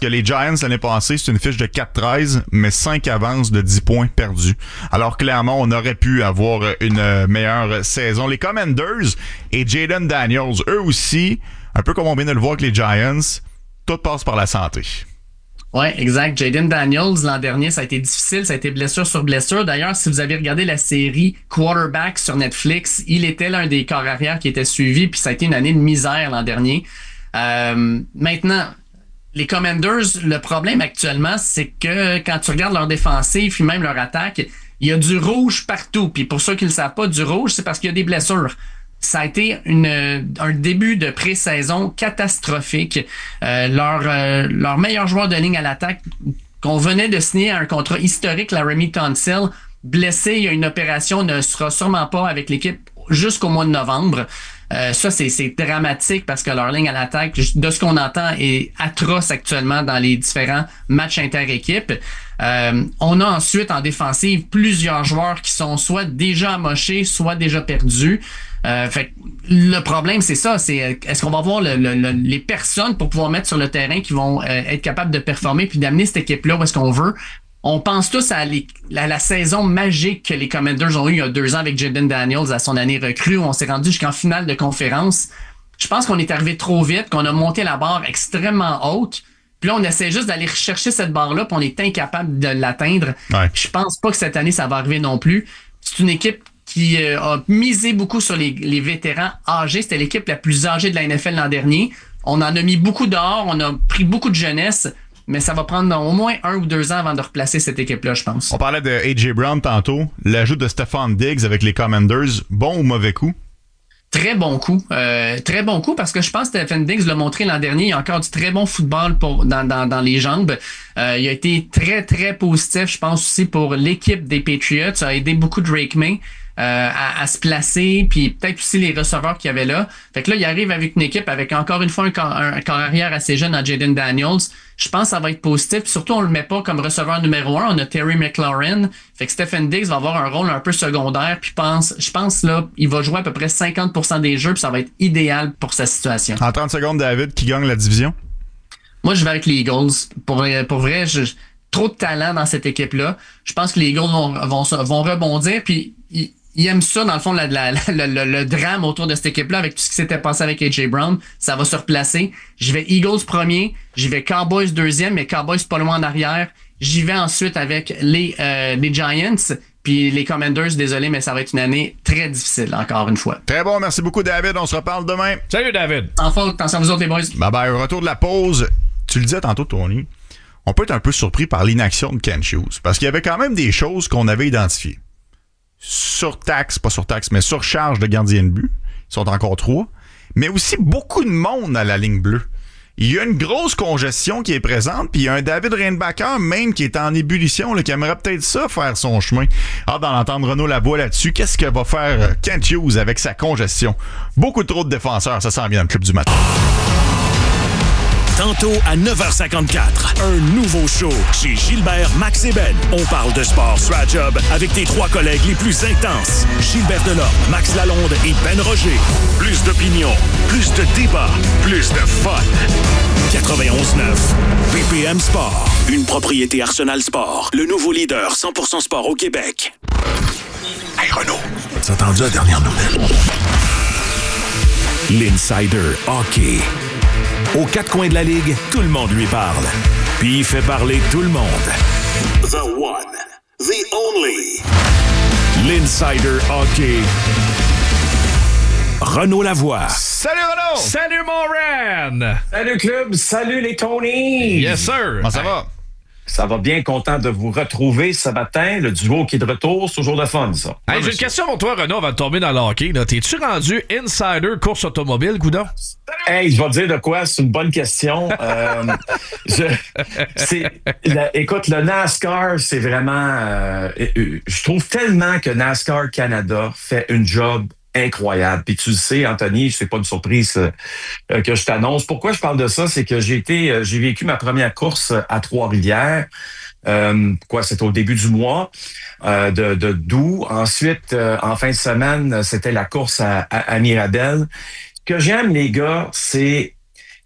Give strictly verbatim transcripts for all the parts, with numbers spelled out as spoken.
que les Giants, l'année passée, c'est une fiche de quatre treize, mais cinq avances de dix points perdus. Alors, clairement, on aurait pu avoir une meilleure saison. Les Commanders et Jaden Daniels, eux aussi, un peu comme on vient de le voir avec les Giants, tout passe par la santé. Oui, exact. Jaden Daniels, l'an dernier, ça a été difficile, ça a été blessure sur blessure. D'ailleurs, si vous avez regardé la série Quarterback sur Netflix, il était l'un des corps arrière qui était suivi, puis ça a été une année de misère l'an dernier. Euh, maintenant, les Commanders, le problème actuellement, c'est que quand tu regardes leur défensive, puis même leur attaque, il y a du rouge partout. Puis pour ceux qui ne le savent pas, du rouge, c'est parce qu'il y a des blessures. Ça a été une, un début de pré-saison catastrophique. Euh, leur, euh, leur meilleur joueur de ligne à l'attaque, qu'on venait de signer un contrat historique, Laramie Tunsil, blessé, il y a une opération, ne sera sûrement pas avec l'équipe jusqu'au mois de novembre. Euh, ça, c'est, c'est dramatique parce que leur ligne à l'attaque, de ce qu'on entend, est atroce actuellement dans les différents matchs inter-équipes. Euh, on a ensuite en défensive plusieurs joueurs qui sont soit déjà amochés, soit déjà perdus. Euh, fait que le problème, c'est ça, c'est est-ce qu'on va avoir le, le, le, les personnes pour pouvoir mettre sur le terrain qui vont euh, être capables de performer puis d'amener cette équipe-là où est-ce qu'on veut. On pense tous à, les, à la saison magique que les Commanders ont eu il y a deux ans avec Jaden Daniels à son année recrue où on s'est rendu jusqu'en finale de conférence. Je pense qu'on est arrivé trop vite, qu'on a monté la barre extrêmement haute. Puis là, on essaie juste d'aller rechercher cette barre-là puis on est incapable de l'atteindre. Ouais. Je pense pas que cette année, ça va arriver non plus. C'est une équipe qui euh, a misé beaucoup sur les, les vétérans âgés. C'était l'équipe la plus âgée de la N F L l'an dernier. On en a mis beaucoup dehors, on a pris beaucoup de jeunesse, mais ça va prendre au moins un ou deux ans avant de replacer cette équipe-là, je pense. On parlait de A J Brown tantôt. L'ajout de Stephon Diggs avec les Commanders, bon ou mauvais coup? Très bon coup. Euh, très bon coup parce que je pense que Stephon Diggs l'a montré l'an dernier. Il y a encore du très bon football pour, dans, dans, dans les jambes. Euh, il a été très, très positif, je pense aussi, pour l'équipe des Patriots. Ça a aidé beaucoup Drake May. Euh, à, à se placer, puis peut-être aussi les receveurs qu'il y avait là. Fait que là, il arrive avec une équipe avec encore une fois un corps, un, un corps arrière assez jeune en Jaden Daniels. Je pense que ça va être positif. Puis surtout, on le met pas comme receveur numéro un. On a Terry McLaurin. Fait que Stephon Diggs va avoir un rôle un peu secondaire. Puis pense, je pense là, il va jouer à peu près cinquante pour cent des jeux. Puis ça va être idéal pour sa situation. En trente secondes, David, qui gagne la division? Moi, je vais avec les Eagles. Pour, pour vrai, je, trop de talent dans cette équipe-là. Je pense que les Eagles vont, vont, vont rebondir. Puis ils, Il aime ça, dans le fond, la, la, la, le, le drame autour de cette équipe-là, avec tout ce qui s'était passé avec A J Brown. Ça va se replacer. Je vais Eagles premier, j'y vais Cowboys deuxième, mais Cowboys pas loin en arrière. J'y vais ensuite avec les, euh, les Giants, puis les Commanders, désolé, mais ça va être une année très difficile, encore une fois. Très bon, merci beaucoup, David. On se reparle demain. Salut, David. Sans faute, attention à vous autres, les boys. Bye bye. Au retour de la pause, tu le disais tantôt, Tony, on peut être un peu surpris par l'inaction de Ken Hughes, parce qu'il y avait quand même des choses qu'on avait identifiées. Surtaxe, pas surtaxe, mais surcharge de gardiens de but. Ils sont encore trois. Mais aussi beaucoup de monde à la ligne bleue. Il y a une grosse congestion qui est présente, puis il y a un David Reinbacher même qui est en ébullition, là, qui aimerait peut-être ça faire son chemin. Hâte d'en entendre Renaud Lavoie là-dessus. Qu'est-ce que va faire Kent Hughes avec sa congestion? Beaucoup trop de défenseurs, ça s'en vient dans le club du matin. Tantôt à neuf heures cinquante-quatre, un nouveau show chez Gilbert, Max et Ben. On parle de sport sur la job avec tes trois collègues les plus intenses. Gilbert Delorme, Max Lalonde et Ben Roger. Plus d'opinion, plus de débat, plus de fun. quatre-vingt-onze neuf, B P M Sport. Une propriété Arsenal Sport. Le nouveau leader cent pour cent sport au Québec. Hey Renaud, t'as entendu la dernière nouvelle? L'Insider Hockey. Aux quatre coins de la Ligue, tout le monde lui parle. Puis il fait parler tout le monde. The one, the only. L'Insider Hockey. Renaud Lavoie. Salut Renaud! Salut mon Ren! Salut club, salut les Tony! Yes sir! Comment ça hey. va? Ça va bien, content de vous retrouver ce matin. Le duo qui est de retour, c'est toujours de fun, ça. Hey, ouais, j'ai une question pour toi, Renaud, avant de tomber dans le hockey. Là. T'es-tu rendu insider course automobile, Goudon? Hey, je vais te dire de quoi, c'est une bonne question. euh, je, c'est, la, écoute, le NASCAR, c'est vraiment... Euh, je trouve tellement que NASCAR Canada fait une job incroyable. Puis tu le sais, Anthony, c'est pas une surprise euh, que je t'annonce. Pourquoi je parle de ça? C'est que j'ai été, euh, j'ai vécu ma première course à Trois-Rivières. Euh, quoi, c'était au début du mois euh, de, de d'août. Ensuite, euh, en fin de semaine, c'était la course à, à, à Mirabel. Ce que j'aime, les gars, c'est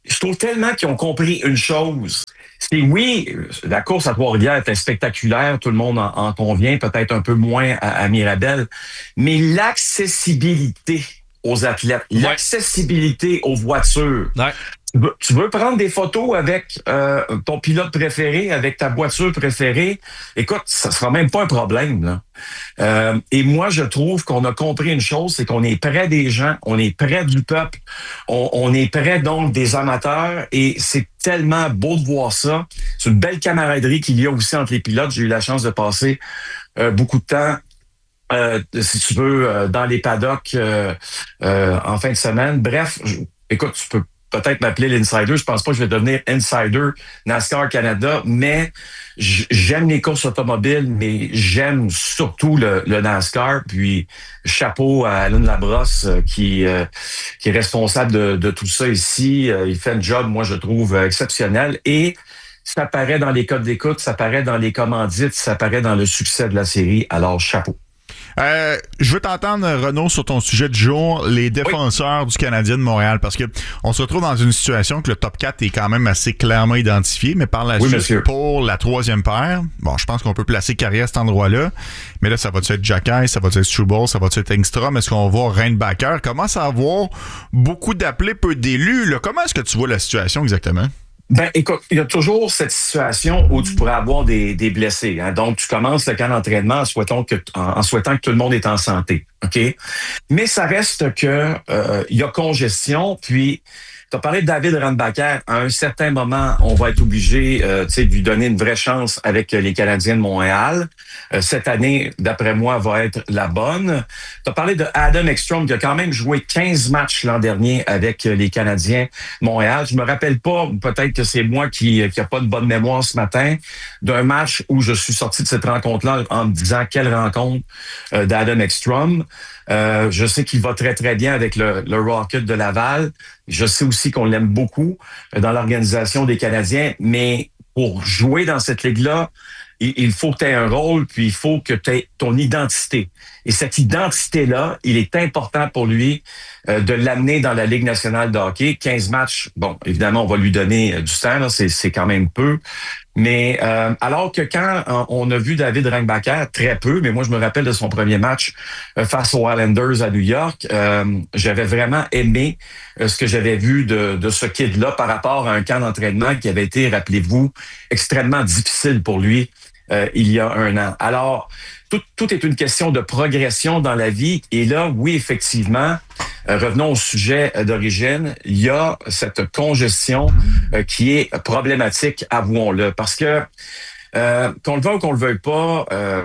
je trouve tellement qu'ils ont compris une chose. C'est oui, la course à Trois-Rivières était spectaculaire, tout le monde en, en convient, peut-être un peu moins à, à Mirabel, mais l'accessibilité aux athlètes, ouais. l'accessibilité aux voitures. Ouais. Tu veux, tu veux prendre des photos avec euh, ton pilote préféré, avec ta voiture préférée, écoute, ça sera même pas un problème, là. Euh, et moi, je trouve qu'on a compris une chose, c'est qu'on est près des gens, on est près du peuple, on, on est près donc des amateurs, et c'est tellement beau de voir ça. C'est une belle camaraderie qu'il y a aussi entre les pilotes. J'ai eu la chance de passer euh, beaucoup de temps, euh, si tu veux, euh, dans les paddocks euh, euh, en fin de semaine. Bref, je, écoute, tu peux peut-être m'appeler l'insider. Je pense pas que je vais devenir insider NASCAR Canada, mais j'aime les courses automobiles, mais j'aime surtout le, le NASCAR. Puis chapeau à Alain Labrosse qui, euh, qui est responsable de, de tout ça ici. Il fait un job, moi, je trouve exceptionnel. Et ça paraît dans les codes d'écoute, ça paraît dans les commandites, ça paraît dans le succès de la série. Alors, chapeau. Euh, je veux t'entendre, Renaud, sur ton sujet du jour, les défenseurs oui. du Canadien de Montréal, parce que on se retrouve dans une situation que le top quatre est quand même assez clairement identifié, mais par la oui, suite, monsieur. pour la troisième paire, bon, je pense qu'on peut placer Carrière à cet endroit-là, mais là, ça va-tu être Jacques, ça va-tu être Struble, ça va-tu être Engstrom, est-ce qu'on va voir Reinbacher? Commence à avoir beaucoup d'appelés, peu d'élus, là. Comment est-ce que tu vois la situation exactement? Ben, écoute, il y a toujours cette situation où tu pourrais avoir des, des blessés. Hein? Donc, tu commences le camp d'entraînement en souhaitant que, en, en souhaitant que tout le monde est en santé. OK? Mais ça reste que euh, il y a congestion, puis tu as parlé de David Reinbacher. À un certain moment, on va être obligé euh, de lui donner une vraie chance avec les Canadiens de Montréal. Euh, cette année, d'après moi, va être la bonne. Tu as parlé de Adam Ekstrom, qui a quand même joué quinze matchs l'an dernier avec les Canadiens de Montréal. Je me rappelle pas, peut-être que c'est moi qui qui a pas de bonne mémoire ce matin, d'un match où je suis sorti de cette rencontre-là en me disant quelle rencontre euh, d'Adam Ekstrom. Euh, je sais qu'il va très, très bien avec le, le Rocket de Laval. Je sais aussi qu'on l'aime beaucoup dans l'organisation des Canadiens, mais pour jouer dans cette ligue-là, il, il faut que tu aies un rôle, puis il faut que tu aies ton identité. Et cette identité-là, il est important pour lui euh, de l'amener dans la Ligue nationale de hockey. quinze matchs, bon, évidemment, on va lui donner euh, du temps, là, c'est, c'est quand même peu. Mais euh, alors que quand on a vu David Reinbacher, très peu, mais moi je me rappelle de son premier match euh, face aux Islanders à New York, euh, j'avais vraiment aimé euh, ce que j'avais vu de, de ce kid-là par rapport à un camp d'entraînement qui avait été, rappelez-vous, extrêmement difficile pour lui euh, il y a un an. Alors, tout, tout est une question de progression dans la vie. Et là, oui, effectivement, euh, revenons au sujet euh, d'origine, il y a cette congestion euh, qui est problématique, avouons-le. Parce que, euh, qu'on le veuille ou qu'on le veuille pas, euh,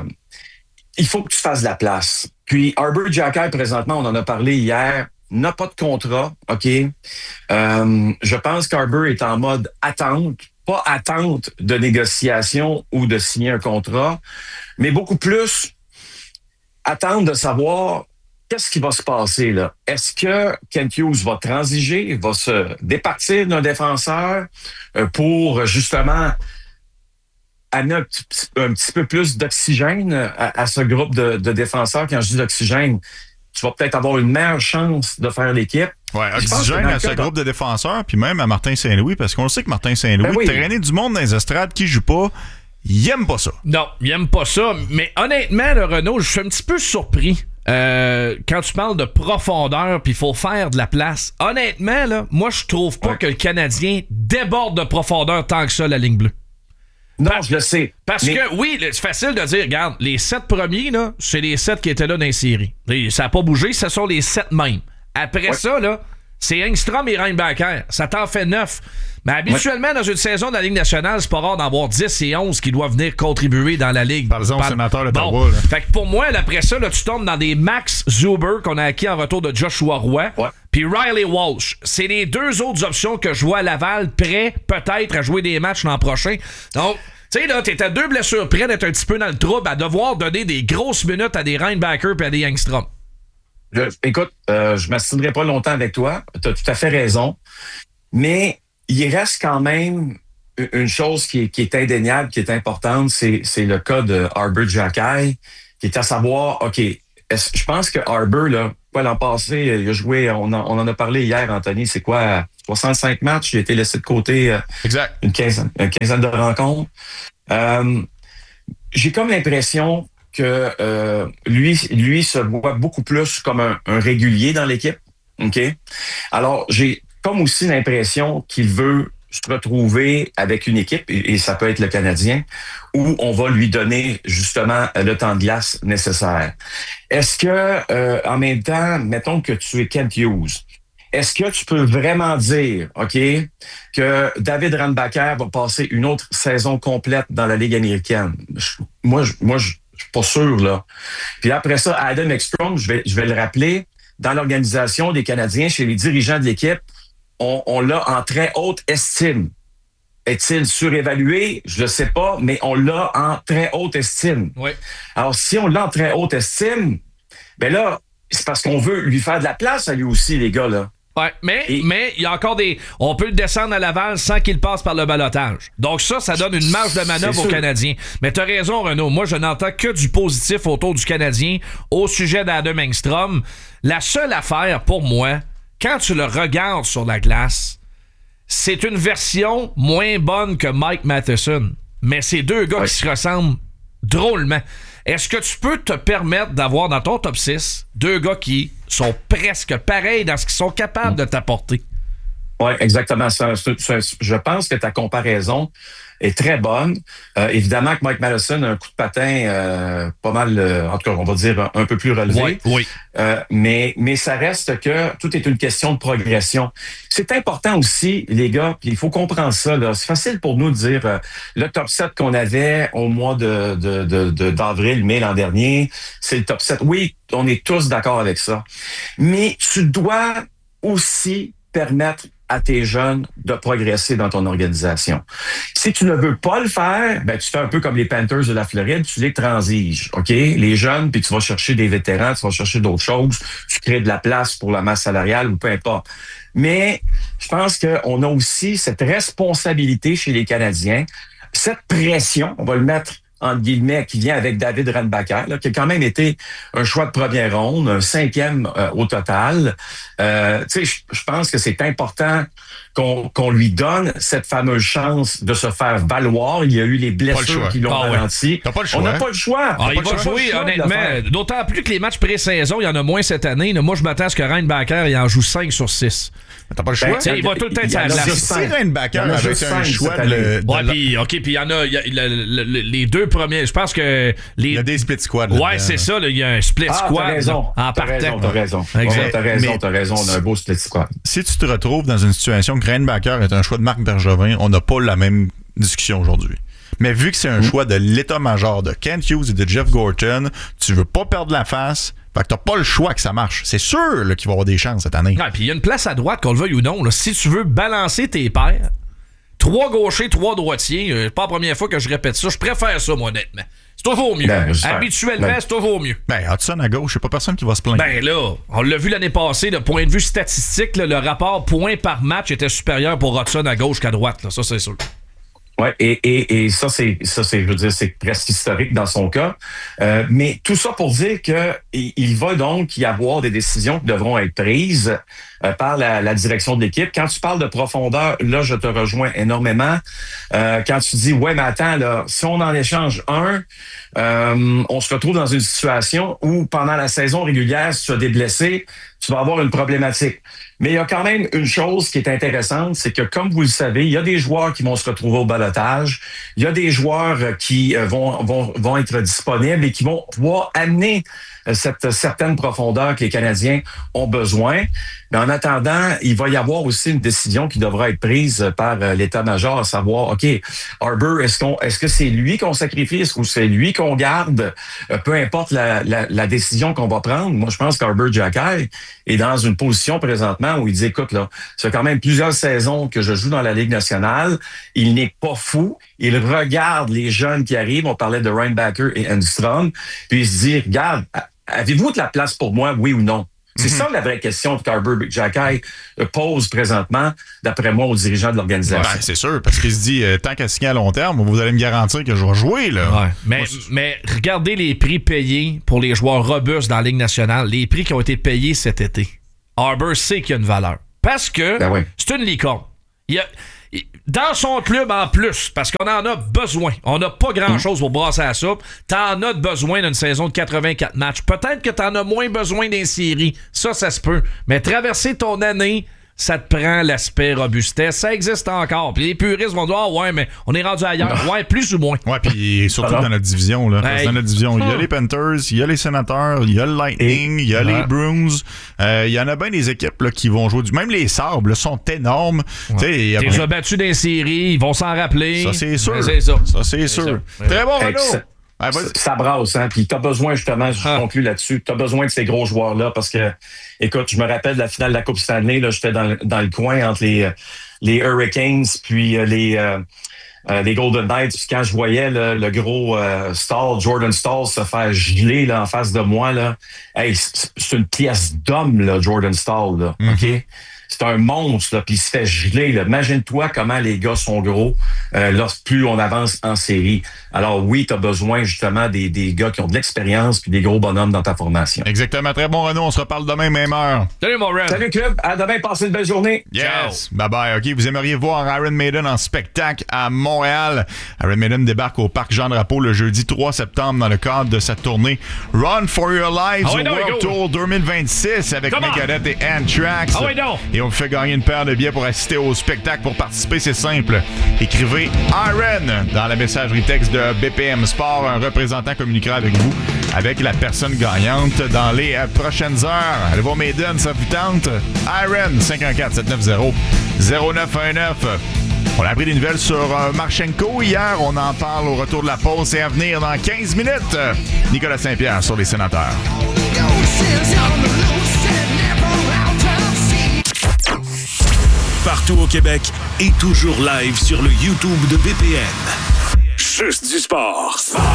il faut que tu fasses de la place. Puis, Arber Xhekaj, présentement, on en a parlé hier, n'a pas de contrat, OK? Euh, je pense qu'Arber est en mode attente. Pas attente de négociation ou de signer un contrat, mais beaucoup plus attente de savoir qu'est-ce qui va se passer là. Est-ce que Kent Hughes va transiger, va se départir d'un défenseur euh, pour justement amener un petit, un petit peu plus d'oxygène à, à ce groupe de, de défenseurs? Quand je dis d'oxygène, tu vas peut-être avoir une meilleure chance de faire l'équipe. Ouais, oxygène à ce cas, groupe de défenseurs, puis même à Martin Saint-Louis, parce qu'on sait que Martin Saint-Louis, ben oui. traîner du monde dans les estrades qui joue pas, il aime pas ça. Non, il aime pas ça. Mais honnêtement, le Renaud, je suis un petit peu surpris euh, quand tu parles de profondeur, puis il faut faire de la place. Honnêtement, là, moi, je trouve pas ouais. que le Canadien déborde de profondeur tant que ça, la ligne bleue. Non, Par- je le sais. Parce mais... que, oui, c'est facile de dire, regarde, les sept premiers, là, c'est les sept qui étaient là dans les séries. Ça n'a pas bougé, ce sont les sept mêmes. Après ouais. ça, là, c'est Engstrom et Reinbacher. Ça t'en fait neuf. Mais habituellement, ouais. dans une saison de la Ligue nationale, c'est pas rare d'en avoir dix et onze qui doivent venir contribuer dans la Ligue. Par exemple, Par... sénateur de bon. Tawa. Fait que pour moi, après ça, là, tu tombes dans des Max Zuber qu'on a acquis en retour de Joshua Roy. Ouais. Puis Riley Walsh. C'est les deux autres options que je vois à Laval, prêts peut-être à jouer des matchs l'an prochain. Donc, tu sais, là, t'es à deux blessures près d'être un petit peu dans le trouble, à devoir donner des grosses minutes à des Reinbacher et à des Engstrom. Je, écoute, euh, je ne m'assinerai pas longtemps avec toi. Tu as tout à fait raison. Mais il reste quand même une chose qui est, qui est indéniable, qui est importante, c'est, c'est le cas de Arber Xhekaj, qui est à savoir, OK, est-ce, je pense que Arber, là, quoi, l'an passé, il a joué, on en, on en a parlé hier, Anthony, c'est quoi, soixante-cinq matchs. Il a été laissé de côté euh, exact. Une, quinzaine, une quinzaine de rencontres. Euh, j'ai comme l'impression que euh, lui, lui se voit beaucoup plus comme un, un régulier dans l'équipe. OK? Alors, j'ai comme aussi l'impression qu'il veut se retrouver avec une équipe, et, et ça peut être le Canadien, où on va lui donner justement le temps de glace nécessaire. Est-ce que, euh, en même temps, mettons que tu es Kent Hughes, est-ce que tu peux vraiment dire, OK, que David Rundbacker va passer une autre saison complète dans la Ligue américaine? Je, moi, je, moi, je, je suis pas sûr, là. Puis après ça, Adam Ekstrom, je vais, je vais le rappeler, dans l'organisation des Canadiens, chez les dirigeants de l'équipe, on, on l'a en très haute estime. Est-il surévalué? Je ne sais pas, mais on l'a en très haute estime. Oui. Alors, si on l'a en très haute estime, ben là, c'est parce qu'on veut lui faire de la place à lui aussi, les gars, là. Ouais, mais Et... mais il y a encore des... On peut le descendre à Laval sans qu'il passe par le ballottage. Donc ça, ça donne une marge de manœuvre aux Canadiens. Mais t'as raison, Renaud. Moi, je n'entends que du positif autour du Canadien au sujet d'Adam Engstrom. La seule affaire, pour moi, quand tu le regardes sur la glace, c'est une version moins bonne que Mike Matheson. Mais c'est deux gars ouais. qui se ressemblent drôlement. Est-ce que tu peux te permettre d'avoir dans ton top six deux gars qui sont presque pareils dans ce qu'ils sont capables de t'apporter? Oui, exactement. Ça, ça, ça, je pense que ta comparaison est très bonne. Euh, évidemment que Mike Matheson a un coup de patin euh, pas mal, euh, en tout cas, on va dire un, un peu plus relevé. Oui, oui. Euh, mais, mais ça reste que tout est une question de progression. C'est important aussi, les gars, puis il faut comprendre ça. Là. C'est facile pour nous de dire euh, le top sept qu'on avait au mois de, de, de, de, d'avril, mai l'an dernier, c'est le top sept. Oui, on est tous d'accord avec ça. Mais tu dois aussi permettre à tes jeunes de progresser dans ton organisation. Si tu ne veux pas le faire, ben tu fais un peu comme les Panthers de la Floride, tu les transiges, OK? Les jeunes, puis tu vas chercher des vétérans, tu vas chercher d'autres choses, tu crées de la place pour la masse salariale ou peu importe. Mais je pense qu'on a aussi cette responsabilité chez les Canadiens, cette pression, on va le mettre entre guillemets, qui vient avec David Rundbacker, là, qui a quand même été un choix de première ronde, un cinquième euh, au total. Euh, tu sais, je pense que c'est important qu'on qu'on lui donne cette fameuse chance de se faire valoir. Il y a eu les blessures qui l'ont ah, ralenti. Ouais. T'as pas le choix. On n'a pas le choix. Ah, il va jouer, honnêtement. D'autant plus que les matchs pré-saison, il y en a moins cette année. Moi, je m'attends à ce que Rundbacker, il en joue cinq sur six. T'as pas le choix. Ben, il va tout le temps être à la place. Si Rundbacker avait un choix de le... Ouais, puis OK, puis il y en a, y a le, le, le, les deux premiers, je pense que les... Il y a des split squads. Ouais, c'est ça, il y a un split ah, squad t'as raison, là, en t'as partant. Raison, t'as raison, exact. T'as raison, Mais, t'as raison, on a un beau split squad. Si tu te retrouves dans une situation que Rundbacker est un choix de Marc Bergevin, on n'a pas la même discussion aujourd'hui. Mais vu que c'est un mmh. choix de l'état-major de Kent Hughes et de Jeff Gorton, tu veux pas perdre la face. Fait que t'as pas le choix que ça marche. C'est sûr là, qu'il va y avoir des chances cette année. Ouais, puis il y a une place à droite, qu'on le veuille ou non. Là. Si tu veux balancer tes paires, trois gauchers, trois droitiers, euh, c'est pas la première fois que je répète ça. Je préfère ça, moi, honnêtement. C'est toujours mieux. Ben, Habituellement, ben, c'est toujours mieux. Ben, Hudson à gauche, c'est pas personne qui va se plaindre. Ben là, on l'a vu l'année passée, de point de vue statistique, là, le rapport points par match était supérieur pour Hudson à gauche qu'à droite. Là. Ça, c'est sûr. Ouais, et, et, et ça, c'est, ça, c'est, je veux dire, c'est presque historique dans son cas. Euh, mais tout ça pour dire que il, il va donc y avoir des décisions qui devront être prises euh, par la, la direction de l'équipe. Quand tu parles de profondeur, là, je te rejoins énormément. Euh, quand tu dis, ouais, mais attends, là, si on en échange un, euh, on se retrouve dans une situation où pendant la saison régulière, si tu as des blessés, tu vas avoir une problématique. Mais il y a quand même une chose qui est intéressante, c'est que, comme vous le savez, il y a des joueurs qui vont se retrouver au ballottage, il y a des joueurs qui vont, vont, vont être disponibles et qui vont pouvoir amener cette certaine profondeur que les Canadiens ont besoin. Mais en attendant, il va y avoir aussi une décision qui devra être prise par l'état-major, à savoir, OK, Arbor, est-ce qu'on, est-ce que c'est lui qu'on sacrifie, est-ce que c'est lui qu'on garde? Peu importe la, la, la décision qu'on va prendre. Moi, je pense qu'Arbor Xhekaj est dans une position présentement où il dit, écoute, là, ça fait quand même plusieurs saisons que je joue dans la Ligue nationale. Il n'est pas fou. Il regarde les jeunes qui arrivent. On parlait de Rundbacker et Engstrom. Puis il se dit, regarde, avez-vous de la place pour moi, oui ou non? C'est mm-hmm. ça la vraie question que Arbor Xhekaj pose présentement, d'après moi, aux dirigeants de l'organisation. Ouais, c'est sûr, parce qu'il se dit, euh, tant qu'à signer à long terme, vous allez me garantir que je vais jouer. Là. Ouais, mais, moi, mais regardez les prix payés pour les joueurs robustes dans la Ligue nationale, les prix qui ont été payés cet été. Arbor sait qu'il y a une valeur. Parce que Ben oui. c'est une licorne. Il y a, dans son club en plus, parce qu'on en a besoin. On n'a pas grand-chose pour brasser la soupe. T'en as besoin d'une saison de quatre-vingt-quatre matchs. Peut-être que t'en as moins besoin d'une série. Ça, ça se peut. Mais traverser ton année, ça te prend l'aspect robustesse. Ça existe encore. Puis les puristes vont dire, ah ouais, mais on est rendu ailleurs. Ouais, plus ou moins. Ouais, puis surtout Alors, dans notre division. Là. hey. Dans notre division, il y a les Panthers, il y a les Sénateurs, il y a le Lightning, il y a Ouais. les Bruins. Euh, il y en a bien des équipes là, qui vont jouer du. Même les Sabres là, sont énormes. Tu sais, il y a- T'es déjà battu dans les séries, ils vont s'en rappeler. Ça, c'est sûr. Ben, c'est ça. Ça, c'est sûr. ça. Très bon, Hey, Renaud. ça- Ah, vas-y. Ça brasse, hein. Puis t'as besoin, justement, je Ah. conclue là-dessus, t'as besoin de ces gros joueurs-là parce que, écoute, je me rappelle de la finale de la Coupe Stanley, là, j'étais dans, le- dans le coin entre les, euh, les Hurricanes puis euh, les, euh, euh, les Golden Knights. Puis quand je voyais là, le gros euh, Stahl, Jordan Stahl, se faire geler là, en face de moi, là, hey, c'est c'est une pièce d'homme, là, Jordan Stahl, là, OK? C'est un monstre, là, puis il se fait geler. Là. Imagine-toi comment les gars sont gros euh, lorsque plus on avance en série. Alors oui, tu as besoin justement des, des gars qui ont de l'expérience puis des gros bonhommes dans ta formation. Exactement. Très bon, Renaud. On se reparle demain, même heure. Salut, mon Red. Salut club, à demain, passez une belle journée. Yes. Bye bye. OK, vous aimeriez voir Iron Maiden en spectacle à Montréal. Iron Maiden débarque au Parc Jean-Drapeau le jeudi trois septembre dans le cadre de sa tournée Run for Your Lives Ah ouais, au non, World go. Tour deux mille vingt-six avec Come on. Megadeth et Anthrax. Ah ouais, non. Et on vous fait gagner une paire de billets pour assister au spectacle. Pour participer, c'est simple. Écrivez Iron dans la messagerie texte de B P M Sport. Un représentant communiquera avec vous, avec la personne gagnante dans les euh, prochaines heures. Allez voir Maiden, ça vous tente? Iron, cinq un quatre, sept neuf zéro, zéro neuf un neuf. On a appris des nouvelles sur euh, Marchenko hier. On en parle au retour de la pause. C'est à venir dans quinze minutes. Nicolas Saint-Pierre sur les Sénateurs. Partout au Québec et toujours live sur le YouTube de B P M. Juste du sport.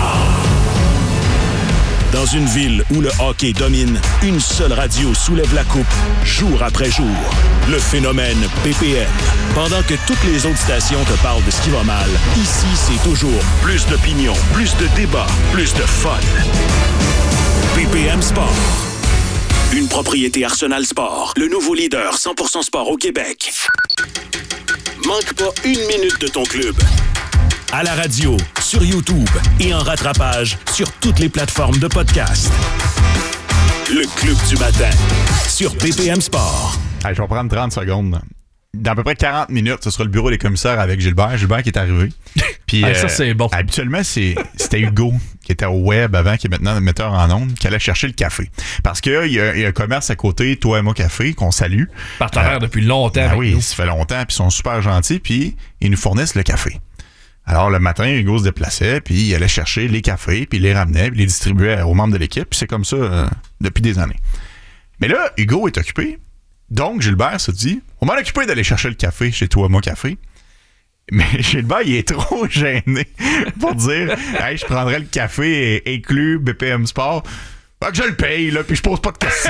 Dans une ville où le hockey domine, une seule radio soulève la coupe, jour après jour. Le phénomène B P M. Pendant que toutes les autres stations te parlent de ce qui va mal, ici, c'est toujours plus d'opinion, plus de débats, plus de fun. B P M Sport. Une propriété Arsenal Sport, le nouveau leader cent pour cent sport au Québec. Manque pas une minute de ton club. À la radio, sur YouTube et en rattrapage sur toutes les plateformes de podcast. Le Club du matin, sur B P M Sport. Allez, je vais prendre trente secondes. Dans à peu près quarante minutes, ce sera le bureau des commissaires avec Gilbert. Gilbert qui est arrivé. Puis, Ah, ça, c'est bon. Habituellement, c'est, c'était Hugo qui était au web avant, qui est maintenant le metteur en ondes, qui allait chercher le café. Parce qu'il y, y a un commerce à côté, Toi et moi Café, qu'on salue. Partenaire Euh, depuis longtemps. Ben avec oui, nous. ça fait longtemps, puis ils sont super gentils, puis ils nous fournissent le café. Alors, le matin, Hugo se déplaçait, puis il allait chercher les cafés, puis il les ramenait, puis il les distribuait aux membres de l'équipe, puis c'est comme ça euh, depuis des années. Mais là, Hugo est occupé. Donc, Gilbert se dit, on m'a occupé d'aller chercher le café chez Toi, moi, Café. Mais Gilbert, il est trop gêné pour dire, hey, je prendrais le café inclus B P M Sport. Fait que je le paye, là, puis je pose pas de questions.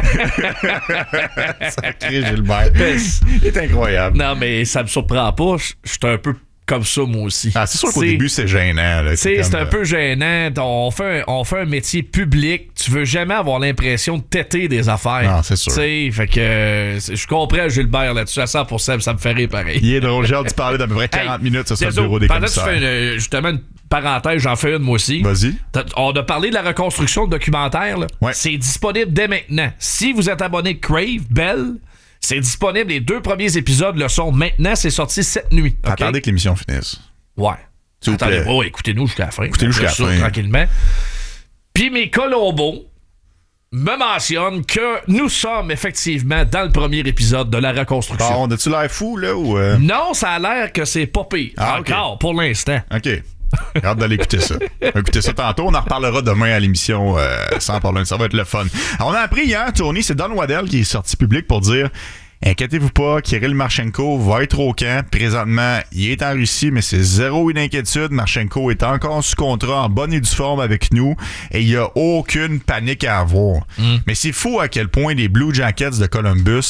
là. Sacré Gilbert. Il est incroyable. Non, mais ça me surprend pas. Je je suis un peu comme ça, moi aussi. Ah, c'est sûr qu'au C'est- début, c'est gênant. là. Tu sais, c'est comme, un euh, peu gênant. On fait un, on fait un métier public. Tu veux jamais avoir l'impression de têter des affaires. Non, c'est sûr. Tu sais, fait que euh, c'est- je comprends Gilbert là-dessus à cent pour cent. Ça me fait rire pareil. Il est drôle. J'ai hâte de parler d'à peu près quarante minutes. Ça sera le désolé, bureau des pendant que tu commissaires. fais une- justement une parenthèse, j'en fais une moi aussi. Vas-y. T'as- On a parlé de la reconstruction de documentaire. là. Ouais. C'est disponible dès maintenant. Si vous êtes abonné Crave, Bell, c'est disponible. Les deux premiers épisodes le sont maintenant. C'est sorti cette nuit. OK? Attendez que l'émission finisse. Ouais. S'il vous Attendez, plaît. ouais, écoutez-nous jusqu'à la fin. Écoutez-nous jusqu'à la Après ça, fin. Tranquillement. Puis mes Colombos me mentionnent que nous sommes effectivement dans le premier épisode de la reconstruction. Bon, as-tu l'air fou, là, ou... euh? Non, ça a l'air que c'est pas pire. Ah, ok. Encore, pour l'instant. OK. J'ai hâte d'aller écouter ça. On va écouter ça tantôt. On en reparlera demain à l'émission euh, sans problème. Ça va être le fun. Alors, on a appris hier, Tony, c'est Don Waddell qui est sorti public pour dire... Inquiétez-vous pas, Kirill Marchenko va être au camp. Présentement, il est en Russie, mais c'est zéro une inquiétude. Marchenko est encore sous contrat, en bonne et due forme avec nous, et il n'y a aucune panique à avoir. Mm. Mais c'est fou à quel point les Blue Jackets de Columbus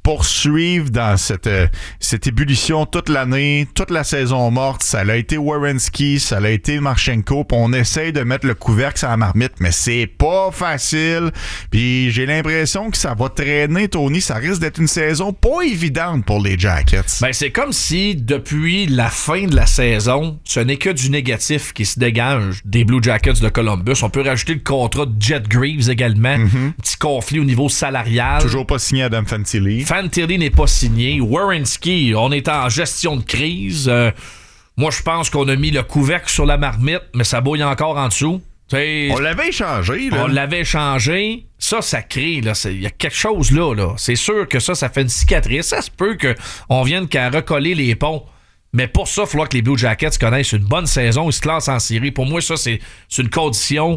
poursuivre dans cette, euh, cette ébullition toute l'année, toute la saison morte. Ça a été Werenski, ça a été Marchenko, puis on essaye de mettre le couvercle sur la marmite, mais c'est pas facile. Puis j'ai l'impression que ça va traîner, Tony. Ça risque d'être une saison pas évidente pour les Jackets. Ben, c'est comme si, depuis la fin de la saison, ce n'est que du négatif qui se dégage des Blue Jackets de Columbus. On peut rajouter le contrat de Jet Greaves également. Mm-hmm. Petit conflit au niveau salarial. Toujours pas signé Adam Fantilli. Fantilli n'est pas signé. Werenski, on est en gestion de crise. Euh, moi, je pense qu'on a mis le couvercle sur la marmite, mais ça bouille encore en dessous. T'sais, on l'avait échangé. Là. On l'avait échangé. Ça, ça crée. Il y a quelque chose là. là. C'est sûr que ça, ça fait une cicatrice. Ça se peut qu'on vienne qu'à recoller les ponts. Mais pour ça, il va falloir que les Blue Jackets connaissent une bonne saison. Ils se classent en série. Pour moi, ça, c'est, c'est une condition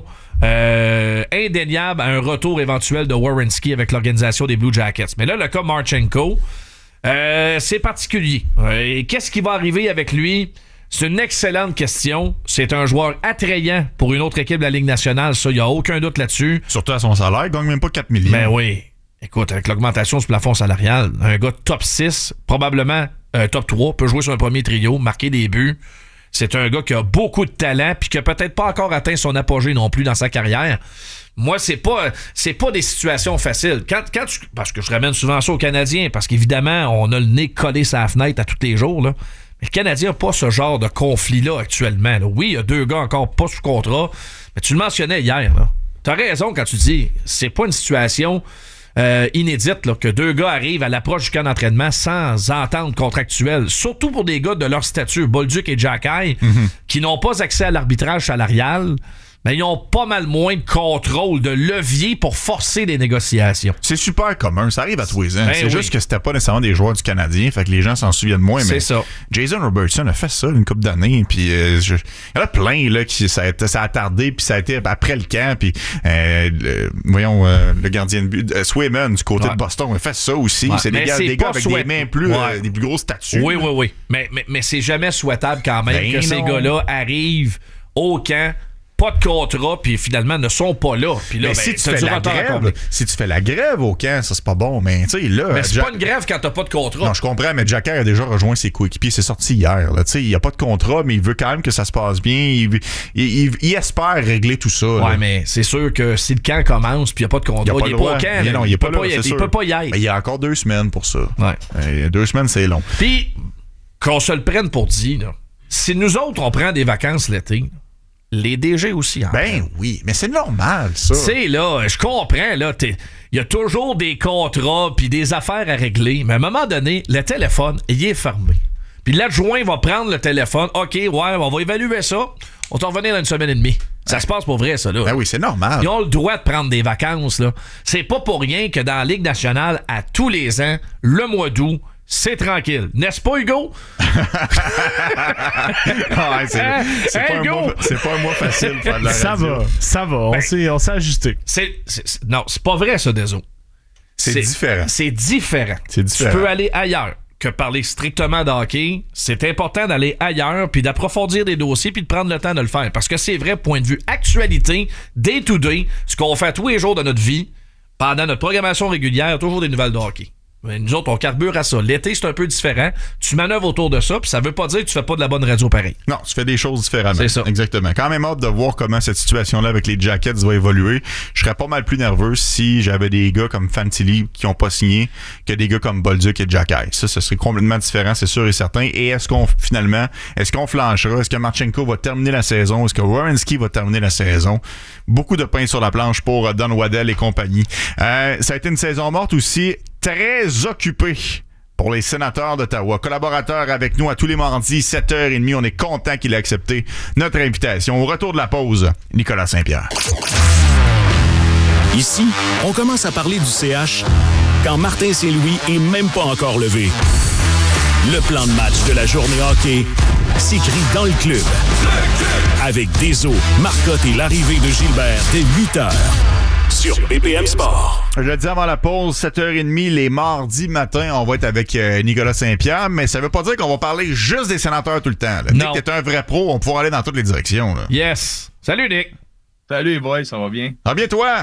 euh, indéniable à un retour éventuel de Werenski avec l'organisation des Blue Jackets. Mais là, le cas Marchenko, euh, c'est particulier. Et qu'est-ce qui va arriver avec lui? C'est une excellente question. C'est un joueur attrayant pour une autre équipe de la Ligue nationale. Ça, il n'y a aucun doute là-dessus. Surtout à son salaire, il gagne même pas quatre millions. Ben oui. Écoute, avec l'augmentation du plafond salarial, un gars top six, probablement euh, top trois, peut jouer sur un premier trio, marquer des buts. C'est un gars qui a beaucoup de talent puis qui a peut-être pas encore atteint son apogée non plus dans sa carrière. Moi, c'est pas c'est pas des situations faciles. Quand, quand tu, parce que je ramène souvent ça aux Canadiens, parce qu'évidemment, on a le nez collé sur la fenêtre à tous les jours, là. Mais le Canadien n'a pas ce genre de conflit-là actuellement. Là. Oui, il y a deux gars encore pas sous contrat, mais tu le mentionnais hier. Tu as raison quand tu dis c'est pas une situation euh, inédite là, que deux gars arrivent à l'approche du camp d'entraînement sans entente contractuelle. Surtout pour des gars de leur statut, Bolduc et Jacky, mm-hmm. qui n'ont pas accès à l'arbitrage salarial. Mais ils ont pas mal moins de contrôle, de levier pour forcer les négociations. C'est super commun, ça arrive à tous les ans. Ben c'est oui. juste que c'était pas nécessairement des joueurs du Canadien, fait que les gens s'en souviennent moins. C'est mais ça. Jason Robertson a fait ça une couple d'années, puis euh, je... il y en a plein là qui ça a, été, ça a tardé, puis ça a été après le camp, puis euh, le, voyons euh, le gardien de but, euh, Swayman du côté ouais. de Boston a fait ça aussi. Ouais. C'est des mais gars, c'est des gars avec souhait... des mains plus, ouais. euh, des plus grosses statues. Oui, oui, oui. Mais, mais, mais c'est jamais souhaitable quand même ben que non. ces gars-là arrivent au camp. Pas de contrat, puis finalement ne sont pas là. Puis là, mais ben, si, tu fais la grève, si tu fais la grève au camp, ça c'est pas bon. Mais tu sais, là. Mais c'est Jack... pas une grève quand t'as pas de contrat. Non, je comprends, mais Jacky a déjà rejoint ses coéquipiers. C'est sorti hier. Là. Il n'y a pas de contrat, mais il veut quand même que ça se passe bien. Il, il, il, il espère régler tout ça. Ouais, là. mais c'est sûr que si le camp commence, puis il n'y a pas de contrat, il, il est pas au camp. Il, non, il, est pas peut là, pas y, c'est il sûr. peut pas y être. Mais il y a encore deux semaines pour ça. Ouais. Et deux semaines, c'est long. Puis, qu'on se le prenne pour dit, là, si nous autres, on prend des vacances l'été, les D G aussi. En ben prennent. oui, mais c'est normal, ça. Tu sais, là, je comprends, là, il y a toujours des contrats puis des affaires à régler, mais à un moment donné, le téléphone, il est fermé. Puis l'adjoint va prendre le téléphone. OK, ouais, on va évaluer ça. On va revenir dans une semaine et demie. Ça ouais. se passe pour vrai, ça, là. Ben oui, c'est normal. Ils ont le droit de prendre des vacances, là. C'est pas pour rien que dans la Ligue nationale, à tous les ans, le mois d'août, c'est tranquille. N'est-ce pas, Hugo? ouais, c'est c'est, hey, pas un mois, c'est pas un mois facile de faire de la ça radio. va, ça va. On, ben, s'est, on s'est ajusté. C'est, c'est, c'est, non, c'est pas vrai, ça, Deso. C'est, c'est différent. C'est différent. C'est différent. Tu peux aller ailleurs que parler strictement de hockey. C'est important d'aller ailleurs, puis d'approfondir des dossiers, puis de prendre le temps de le faire. Parce que c'est vrai, point de vue actualité, day to day, ce qu'on fait tous les jours de notre vie, pendant notre programmation régulière, toujours des nouvelles de hockey. Mais nous autres, on carbure à ça. L'été, c'est un peu différent. Tu manœuvres autour de ça, puis ça veut pas dire que tu fais pas de la bonne radio pareil. Non, tu fais des choses différemment. C'est ça. Exactement. Quand même hâte de voir comment cette situation-là avec les Jackets va évoluer. Je serais pas mal plus nerveux si j'avais des gars comme Fantilli qui ont pas signé que des gars comme Bolduc et Jacky. Ça, ce serait complètement différent, c'est sûr et certain. Et est-ce qu'on, finalement, est-ce qu'on flanchera? Est-ce que Marchenko va terminer la saison? Est-ce que Werenski va terminer la saison? Beaucoup de pain sur la planche pour Don Waddell et compagnie. Euh, ça a été une saison morte aussi très occupée pour les Sénateurs d'Ottawa. Collaborateur avec nous à tous les mardis, sept heures trente. On est content qu'il ait accepté notre invitation. Au retour de la pause, Nicolas Saint-Pierre. Ici, on commence à parler du C H quand Martin Saint-Louis est même pas encore levé. Le plan de match de la journée hockey s'écrit dans le club. Avec Deso, Marcotte et l'arrivée de Gilbert dès huit heures. Sur B P M Sport. Je le dis avant la pause, sept heures trente, les mardis matins, on va être avec euh, Nicolas Saint-Pierre, mais ça veut pas dire qu'on va parler juste des Sénateurs tout le temps. Là. Non. Nick, t'es un vrai pro, on va pouvoir aller dans toutes les directions. Là. Yes. Salut, Nick. Salut, boys, ça va bien? Ah bien, toi?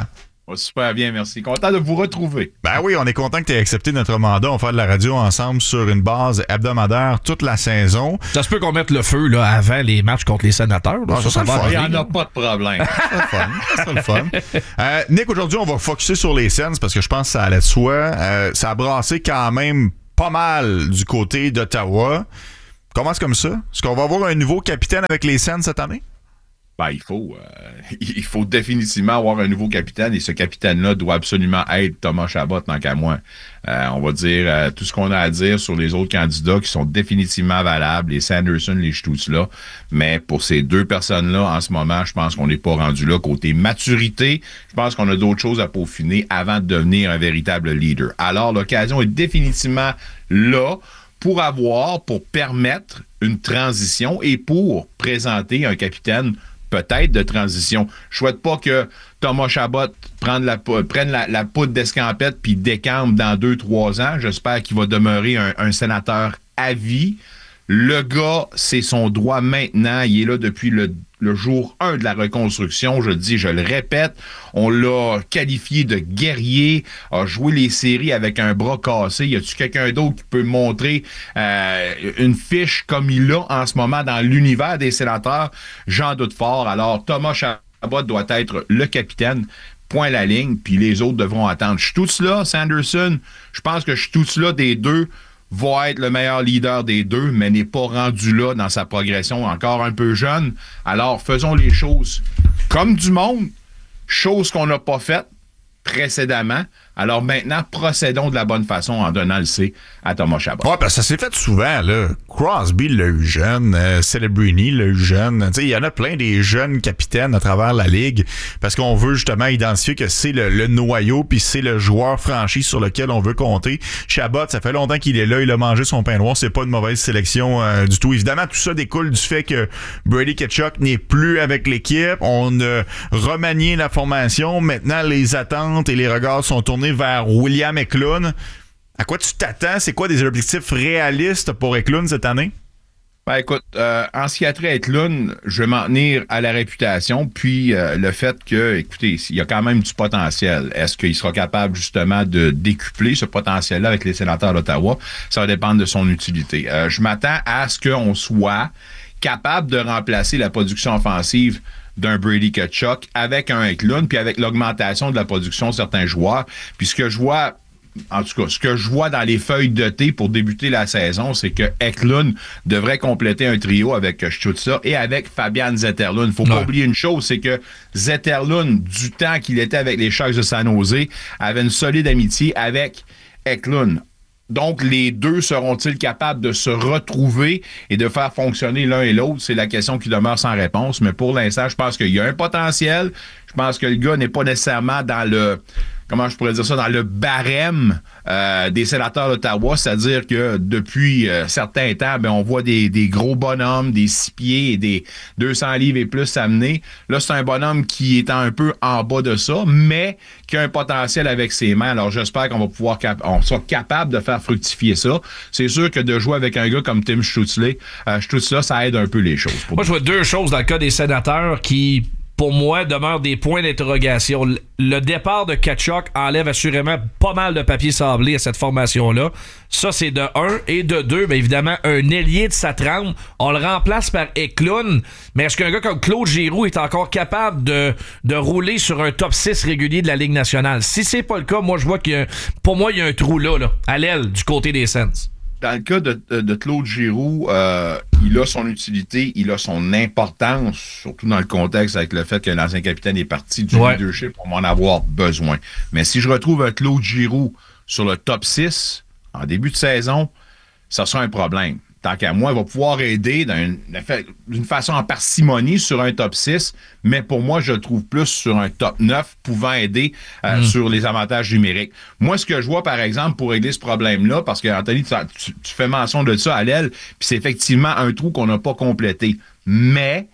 Oh, super bien, merci. Content de vous retrouver. Ben oui, on est content que tu aies accepté notre mandat. On va faire de la radio ensemble sur une base hebdomadaire toute la saison. Ça se peut qu'on mette le feu là, avant les matchs contre les sénateurs. Là. Ah, ça, ça, ça va Il n'y arriver, en a là. pas de problème. C'est le fun. C'est le fun. Euh, Nick, aujourd'hui, on va focusser sur les Sens parce que je pense que ça allait de soi. Euh, ça a brassé quand même pas mal du côté d'Ottawa. Commence comme ça. Est-ce qu'on va avoir un nouveau capitaine avec les Sens cette année? Ben, il faut, euh, il faut définitivement avoir un nouveau capitaine et ce capitaine-là doit absolument être Thomas Chabot, tant qu'à moi. Euh, on va dire euh, tout ce qu'on a à dire sur les autres candidats qui sont définitivement valables, les Sanderson, les Stützle, mais pour ces deux personnes-là, en ce moment, je pense qu'on n'est pas rendu là. Côté maturité, je pense qu'on a d'autres choses à peaufiner avant de devenir un véritable leader. Alors, l'occasion est définitivement là pour avoir, pour permettre une transition et pour présenter un capitaine peut-être de transition. Je souhaite pas que Thomas Chabot prenne la, prenne la, la poudre d'escampette puis décampe dans deux, trois ans. J'espère qu'il va demeurer un, un sénateur à vie. Le gars, c'est son droit maintenant. Il est là depuis le, le jour un de la reconstruction. Je le dis, je le répète. On l'a qualifié de guerrier, a joué les séries avec un bras cassé. Y a-tu quelqu'un d'autre qui peut montrer euh, une fiche comme il l'a en ce moment dans l'univers des sénateurs? J'en doute fort. Alors, Thomas Chabot doit être le capitaine. Point la ligne, puis les autres devront attendre. Stützle, Sanderson, je pense que Stützle des deux va être le meilleur leader des deux, mais n'est pas rendu là dans sa progression, encore un peu jeune. Alors, faisons les choses comme du monde, chose qu'on n'a pas faite précédemment. Alors maintenant, procédons de la bonne façon en donnant le C à Thomas Chabot. Ouais, parce que ça s'est fait souvent, là. Crosby l'a eu jeune, euh, Celebrini l'a eu jeune. Tu sais, il y en a plein des jeunes capitaines à travers la ligue parce qu'on veut justement identifier que c'est le, le noyau puis c'est le joueur franchi sur lequel on veut compter. Chabot, ça fait longtemps qu'il est là, il a mangé son pain noir, c'est pas une mauvaise sélection euh, du tout. Évidemment, tout ça découle du fait que Brady Tkachuk n'est plus avec l'équipe. On a remanié la formation. Maintenant, les attentes et les regards sont tournés vers William Eklund. À quoi tu t'attends? C'est quoi des objectifs réalistes pour Eklund cette année? Ben écoute, euh, en ce qui a trait à Eklund, je vais m'en tenir à la réputation, puis euh, le fait que, écoutez, il y a quand même du potentiel. Est-ce qu'il sera capable justement de décupler ce potentiel-là avec les sénateurs d'Ottawa? Ça va dépendre de son utilité. Euh, je m'attends à ce qu'on soit capable de remplacer la production offensive d'un Brady Tkachuk avec un Eklund, puis avec l'augmentation de la production de certains joueurs. Puis ce que je vois, en tout cas, ce que je vois dans les feuilles de thé pour débuter la saison, c'est que Eklund devrait compléter un trio avec Stützle et avec Fabian Zetterlund. Faut pas ouais. oublier une chose, c'est que Zetterlund, du temps qu'il était avec les Sharks de San Jose, avait une solide amitié avec Eklund. Donc, les deux seront-ils capables de se retrouver et de faire fonctionner l'un et l'autre? C'est la question qui demeure sans réponse. Mais pour l'instant, je pense qu'il y a un potentiel. Je pense que le gars n'est pas nécessairement dans le... comment je pourrais dire ça, dans le barème euh, des sénateurs d'Ottawa, c'est-à-dire que depuis euh, certains temps, ben, on voit des, des gros bonhommes, des six pieds et des deux cents livres et plus amenés. Là, c'est un bonhomme qui est un peu en bas de ça, mais qui a un potentiel avec ses mains. Alors, j'espère qu'on va pouvoir, cap- on soit capable de faire fructifier ça. C'est sûr que de jouer avec un gars comme Tim Stützle, euh, Stützle, ça aide un peu les choses. Moi, je vois deux choses dans le cas des sénateurs qui, pour moi, demeurent des points d'interrogation. Le départ de Tkachuk enlève assurément pas mal de papier sablé à cette formation-là. Ça, c'est de un. Et de deux, bien évidemment, un ailier de sa trempe. On le remplace par Eklund. Mais est-ce qu'un gars comme Claude Giroux est encore capable de, de rouler sur un top six régulier de la Ligue nationale? Si c'est pas le cas, moi, je vois qu'il y a, pour moi, il y a un trou là, là à l'aile du côté des Sens. Dans le cas de, de Claude Giroux, euh, il a son utilité, il a son importance, surtout dans le contexte avec le fait que l'ancien capitaine est parti du ouais. leadership pour m'en avoir besoin. Mais si je retrouve un Claude Giroux sur le top six en début de saison, ça sera un problème. Tant qu'à moi, il va pouvoir aider d'une, d'une façon en parcimonie sur un top six, mais pour moi, je le trouve plus sur un top neuf, pouvant aider euh, mmh. sur les avantages numériques. Moi, ce que je vois, par exemple, pour régler ce problème-là, parce que, Anthony, tu, tu, tu fais mention de ça à l'aile, puis c'est effectivement un trou qu'on n'a pas complété. Mais,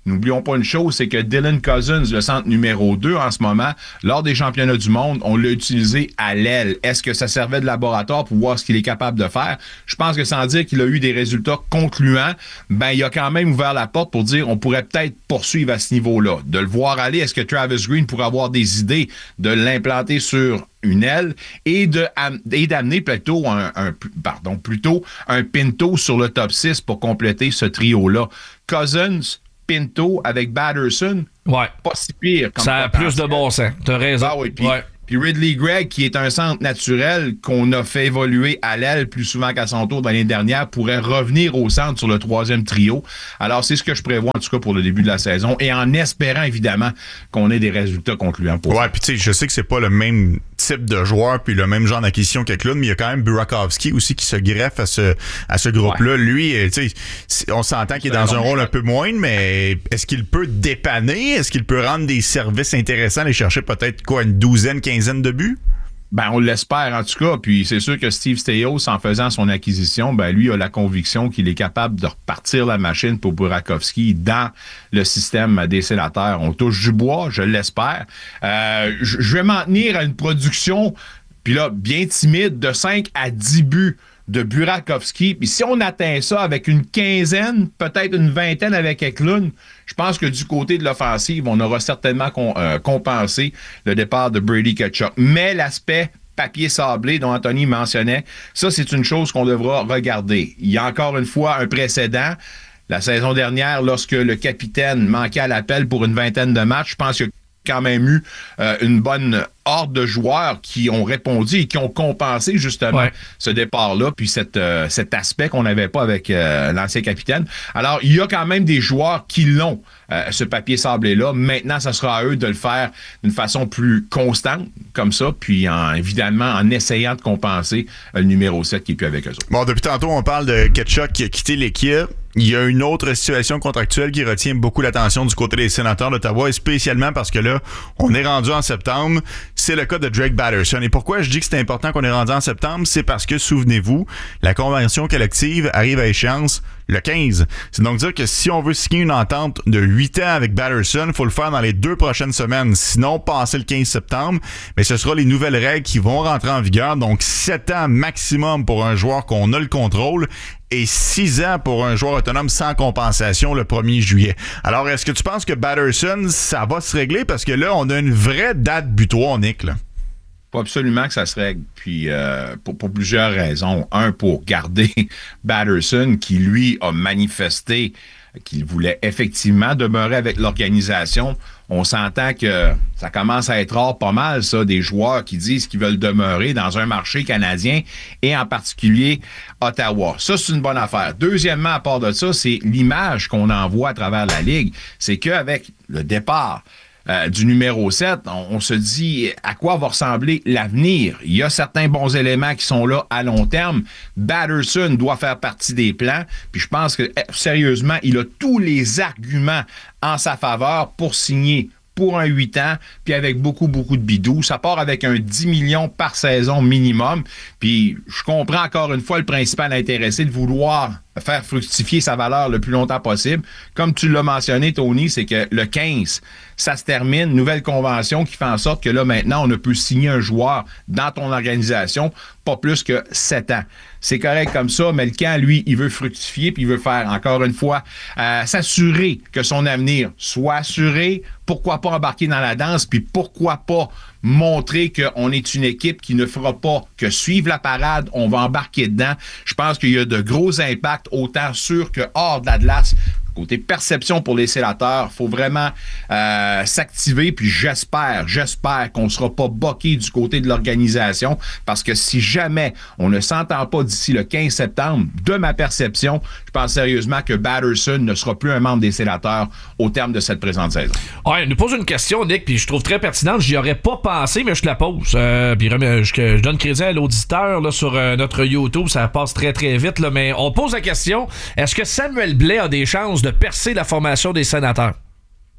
N'oublions pas une chose, c'est que Dylan Cousins, le centre numéro deux en ce moment, lors des championnats du monde, on l'a utilisé à l'aile. Est-ce que ça servait de laboratoire pour voir ce qu'il est capable de faire? Je pense que sans dire qu'il a eu des résultats concluants, ben il a quand même ouvert la porte pour dire on pourrait peut-être poursuivre à ce niveau-là. De le voir aller, est-ce que Travis Green pourrait avoir des idées de l'implanter sur une aile et de et d'amener plutôt un, un pardon plutôt un Pinto sur le top six pour compléter ce trio-là. Cousins, Pinto avec Batterson, ouais. pas si pire. Comme ça a plus de bon sens. T'as raison. Ah oui, puis, ouais. puis Ridley Gregg, qui est un centre naturel qu'on a fait évoluer à l'aile plus souvent qu'à son tour dans l'année dernière, pourrait revenir au centre sur le troisième trio. Alors, c'est ce que je prévois, en tout cas, pour le début de la saison, et en espérant, évidemment, qu'on ait des résultats concluants pour ouais, ça. Puis tu sais, je sais que c'est pas le même type de joueur puis le même genre d'acquisition qu'Eklund, mais il y a quand même Burakovsky aussi qui se greffe à ce à ce groupe-là. Ouais. Lui, tu sais, on s'entend qu'il est dans un rôle un peu moindre, mais est-ce qu'il peut dépanner? Est-ce qu'il peut rendre des services intéressants, aller chercher peut-être quoi, une douzaine, quinzaine de buts? Ben, on l'espère en tout cas. Puis c'est sûr que Steve Staios, en faisant son acquisition, ben lui a la conviction qu'il est capable de repartir la machine pour Burakovsky dans le système des Sénateurs. On touche du bois, je l'espère. Euh, je vais m'en tenir à une production, puis là, bien timide, de cinq à dix buts de Burakovsky. Puis si on atteint ça avec une quinzaine, peut-être une vingtaine avec Eklund, je pense que du côté de l'offensive, on aura certainement con, euh, compensé le départ de Brady Tkachuk. Mais l'aspect papier sablé dont Anthony mentionnait, ça, c'est une chose qu'on devra regarder. Il y a encore une fois un précédent. La saison dernière, lorsque le capitaine manquait à l'appel pour une vingtaine de matchs, je pense qu'il y a quand même eu euh, une bonne horde de joueurs qui ont répondu et qui ont compensé justement ouais. ce départ-là, puis cette, euh, cet aspect qu'on n'avait pas avec euh, l'ancien capitaine. Alors, il y a quand même des joueurs qui l'ont, euh, ce papier sablé-là. Maintenant, ça sera à eux de le faire d'une façon plus constante, comme ça, puis en, évidemment en essayant de compenser euh, le numéro sept qui est plus avec eux autres. Bon, depuis tantôt, on parle de Tkachuk qui a quitté l'équipe. Il y a une autre situation contractuelle qui retient beaucoup l'attention du côté des Sénateurs d'Ottawa, et spécialement parce que là, on est rendu en septembre. C'est le cas de Drake Batterson. Et pourquoi je dis que c'est important qu'on est rendu en septembre? C'est parce que, souvenez-vous, la convention collective arrive à échéance le quinze. C'est donc dire que si on veut signer une entente de huit ans avec Batterson, il faut le faire dans les deux prochaines semaines. Sinon, passer le quinze septembre, mais ce sera les nouvelles règles qui vont rentrer en vigueur. Donc, sept ans maximum pour un joueur qu'on a le contrôle et six ans pour un joueur autonome sans compensation le premier juillet. Alors, est-ce que tu penses que Batterson, ça va se régler? Parce que là, on a une vraie date butoir, Nick, là. Faut absolument que ça se règle. Puis euh, pour, pour plusieurs raisons. Un, pour garder Batterson, qui lui a manifesté qu'il voulait effectivement demeurer avec l'organisation. On s'entend que ça commence à être rare pas mal, ça, des joueurs qui disent qu'ils veulent demeurer dans un marché canadien et en particulier Ottawa. Ça, c'est une bonne affaire. Deuxièmement, à part de ça, c'est l'image qu'on envoie à travers la Ligue. C'est qu'avec le départ Euh, du numéro sept, on, on se dit à quoi va ressembler l'avenir. Il y a certains bons éléments qui sont là à long terme. Batterson doit faire partie des plans. Puis je pense que, sérieusement, il a tous les arguments en sa faveur pour signer pour un huit ans, puis avec beaucoup, beaucoup de bidous. Ça part avec un dix millions par saison minimum. Puis je comprends encore une fois le principal intéressé de vouloir faire fructifier sa valeur le plus longtemps possible. Comme tu l'as mentionné, Tony, c'est que le quinze, ça se termine, nouvelle convention qui fait en sorte que là, maintenant, on ne peut signer un joueur dans ton organisation pas plus que sept ans. C'est correct comme ça, mais le camp, lui, il veut fructifier, puis il veut faire, encore une fois, euh, s'assurer que son avenir soit assuré. Pourquoi pas embarquer dans la danse, puis pourquoi pas montrer qu'on est une équipe qui ne fera pas que suivre la parade, on va embarquer dedans. Je pense qu'il y a de gros impacts, autant sur que hors de la glace. Côté perception pour les Sénateurs, il faut vraiment euh, s'activer, puis j'espère, j'espère qu'on ne sera pas boqué du côté de l'organisation, parce que si jamais on ne s'entend pas d'ici le quinze septembre, de ma perception, je pense sérieusement que Batterson ne sera plus un membre des Sénateurs au terme de cette présente saison. Ouais, nous pose une question, Nick, puis je trouve très pertinente, j'y aurais pas pensé, mais je te la pose. Euh, puis je, je donne crédit à l'auditeur là, sur euh, notre YouTube, ça passe très très vite, là, mais on pose la question, est-ce que Samuel Blais a des chances de percer la formation des Sénateurs?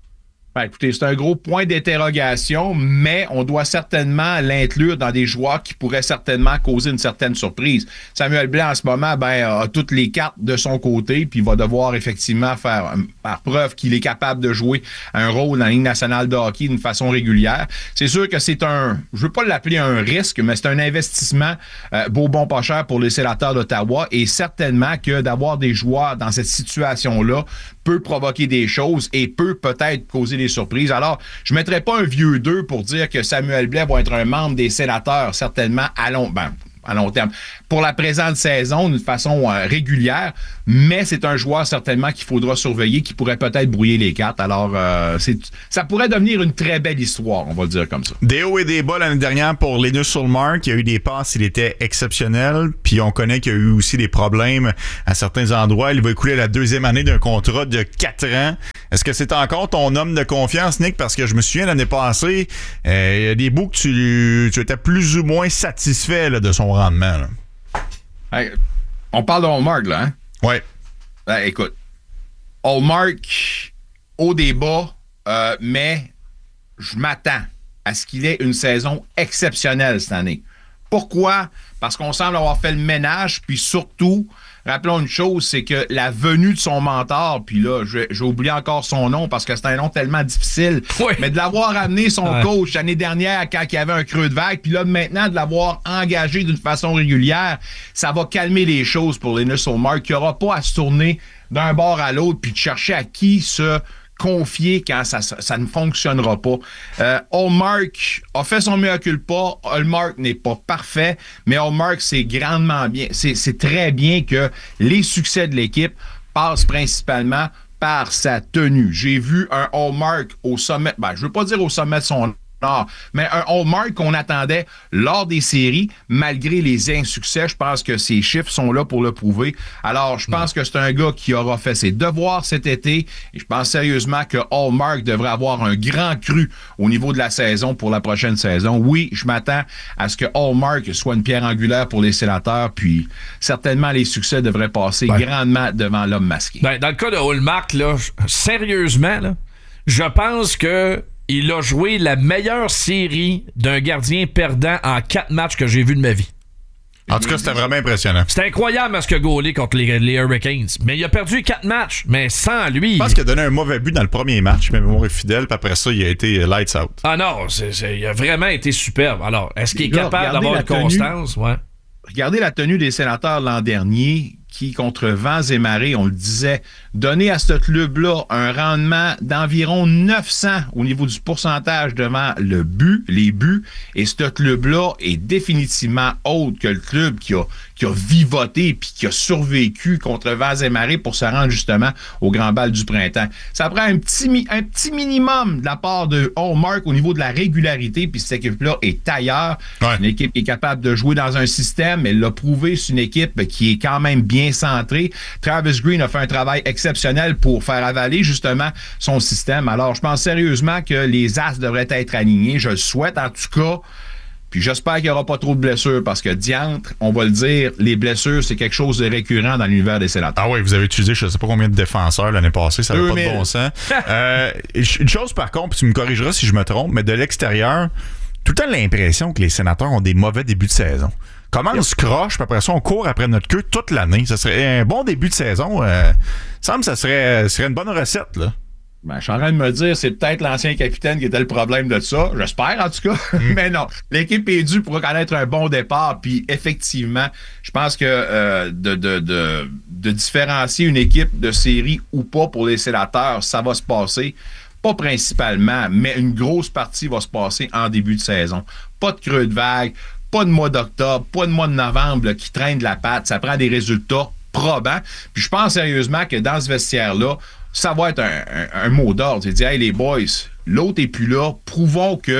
Ben, écoutez, c'est un gros point d'interrogation, mais on doit certainement l'inclure dans des joueurs qui pourraient certainement causer une certaine surprise. Samuel Blais, en ce moment, ben, a toutes les cartes de son côté, puis il va devoir effectivement faire par preuve qu'il est capable de jouer un rôle dans la Ligue nationale de hockey d'une façon régulière. C'est sûr que c'est un, je veux pas l'appeler un risque, mais c'est un investissement euh, beau, bon, pas cher pour les Sénateurs d'Ottawa, et certainement que d'avoir des joueurs dans cette situation-là peut provoquer des choses et peut peut-être causer des surprises. Alors, je ne mettrais pas un vieux deux pour dire que Samuel Blais va être un membre des Sénateurs, certainement à long, ben, à long terme. Pour la présente saison, d'une façon euh, régulière, mais c'est un joueur certainement qu'il faudra surveiller, qui pourrait peut-être brouiller les cartes. Alors, euh, c'est, ça pourrait devenir une très belle histoire, on va le dire comme ça. Des hauts et des bas l'année dernière pour Linus Ullmark. Il y a eu des passes, il était exceptionnel. Puis on connaît qu'il y a eu aussi des problèmes à certains endroits. Il va écouler la deuxième année d'un contrat de quatre ans. Est-ce que c'est encore ton homme de confiance, Nick? Parce que je me souviens, l'année passée, euh, il y a des bouts que tu, tu étais plus ou moins satisfait là, de son rendement. Là. Hey, on parle de Ullmark, là, hein? Oui. Ben, écoute, Ullmark, au débat, euh, mais je m'attends à ce qu'il ait une saison exceptionnelle cette année. Pourquoi? Parce qu'on semble avoir fait le ménage, puis surtout, rappelons une chose, c'est que la venue de son mentor, puis là, j'ai oublié encore son nom parce que c'est un nom tellement difficile, oui. mais de l'avoir amené son ouais. coach l'année dernière quand il y avait un creux de vague, puis là, maintenant, de l'avoir engagé d'une façon régulière, ça va calmer les choses pour Linus Ullmark, qui n'aura pas à se tourner d'un bord à l'autre, puis de chercher à qui se confier quand ça, ça, ça ne fonctionnera pas. Euh, Ullmark a fait son mea culpa. Ullmark n'est pas parfait, mais Ullmark, c'est grandement bien. C'est, c'est très bien que les succès de l'équipe passent principalement par sa tenue. J'ai vu un Ullmark au sommet, ben, je veux pas dire au sommet de son art, mais un Ullmark qu'on attendait lors des séries, malgré les insuccès. Je pense que ses chiffres sont là pour le prouver. Alors, je pense que c'est un gars qui aura fait ses devoirs cet été, et je pense sérieusement que Ullmark devrait avoir un grand cru au niveau de la saison pour la prochaine saison. Oui, je m'attends à ce que Ullmark soit une pierre angulaire pour les Sénateurs, puis certainement les succès devraient passer ben, grandement devant l'homme masqué. Ben, dans le cas de Ullmark, là, sérieusement, là, je pense que il a joué la meilleure série d'un gardien perdant en quatre matchs que j'ai vu de ma vie. En tout cas, c'était vraiment impressionnant. C'était incroyable ce que goalé contre les, les Hurricanes. Mais il a perdu quatre matchs. Mais sans lui... Je pense qu'il a donné un mauvais but dans le premier match, mais mémoire est fidèle, puis après ça, il a été lights out. Ah non, c'est, c'est, il a vraiment été superbe. Alors, est-ce qu'il est là, capable d'avoir une tenue, constance? Ouais. Regardez la tenue des Sénateurs l'an dernier, qui, contre vents et marées, on le disait, donner à ce club-là un rendement d'environ neuf cents au niveau du pourcentage devant le but, les buts, et ce club-là est définitivement autre que le club qui a, qui a vivoté puis qui a survécu contre vents et marées pour se rendre justement au Grand Bal du printemps. Ça prend un petit, un petit minimum de la part de Ullmark au niveau de la régularité, puis cette équipe-là est ailleurs. Ouais. Une équipe qui est capable de jouer dans un système, elle l'a prouvé, c'est une équipe qui est quand même bien centré. Travis Green a fait un travail exceptionnel pour faire avaler justement son système. Alors, je pense sérieusement que les As devraient être alignés. Je le souhaite en tout cas. Puis j'espère qu'il n'y aura pas trop de blessures parce que diantre, on va le dire, les blessures, c'est quelque chose de récurrent dans l'univers des Sénateurs. Ah oui, vous avez utilisé je ne sais pas combien de défenseurs l'année passée, ça n'avait pas de bon sens. euh, une chose par contre, puis tu me corrigeras si je me trompe, mais de l'extérieur, tout le temps l'impression que les Sénateurs ont des mauvais débuts de saison. Commence croche, puis après ça, on court après notre queue toute l'année. Ça serait un bon début de saison. Euh, semble que ça serait, serait une bonne recette, là. Ben, je suis en train de me dire, c'est peut-être l'ancien capitaine qui était le problème de ça. J'espère, en tout cas. Mm. Mais non, l'équipe est due pour connaître un bon départ. Puis, effectivement, je pense que euh, de, de, de, de différencier une équipe de série ou pas pour les Sénateurs, ça va se passer. Pas principalement, mais une grosse partie va se passer en début de saison. Pas de creux de vague. Pas de mois d'octobre, pas de mois de novembre là, qui traîne de la patte. Ça prend des résultats probants. Puis je pense sérieusement que dans ce vestiaire-là, ça va être un, un, un mot d'ordre. C'est de dire, hey les boys, l'autre est plus là. Prouvons que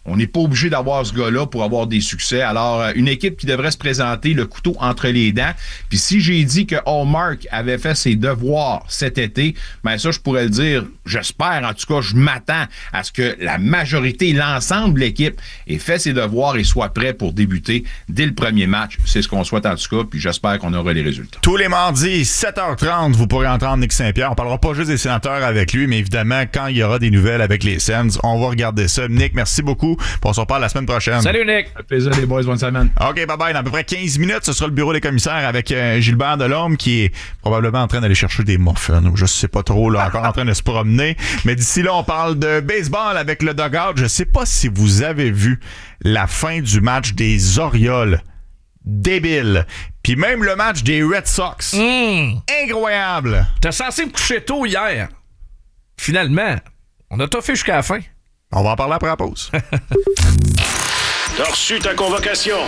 On n'est pas obligé d'avoir ce gars-là pour avoir des succès. Alors, euh, une équipe qui devrait se présenter le couteau entre les dents. Puis si j'ai dit que Hallmark avait fait ses devoirs cet été, ben ça, je pourrais le dire, j'espère, en tout cas, je m'attends à ce que la majorité, l'ensemble de l'équipe ait fait ses devoirs et soit prêt pour débuter dès le premier match. C'est ce qu'on souhaite en tout cas, puis j'espère qu'on aura les résultats. Tous les mardis, sept heures trente, vous pourrez entendre Nick Saint-Pierre. On parlera pas juste des Sénateurs avec lui, mais évidemment, quand il y aura des nouvelles avec les Sens, on va regarder ça. Nick, merci beaucoup. On se reparle la semaine prochaine. Salut, Nick. Un plaisir, les boys. Bonne semaine. OK, bye-bye. Dans à peu près quinze minutes, ce sera le bureau des commissaires avec euh, Gilbert Delorme qui est probablement en train d'aller chercher des muffins. Je sais pas trop, là, encore en train de se promener. Mais d'ici là, on parle de baseball avec le dugout. Je sais pas si vous avez vu la fin du match des Orioles. Débile. Puis même le match des Red Sox. Mmh. Incroyable. T'es censé me coucher tôt hier. Finalement, on a toffé jusqu'à la fin. On va en parler après la pause. T'as reçu ta convocation.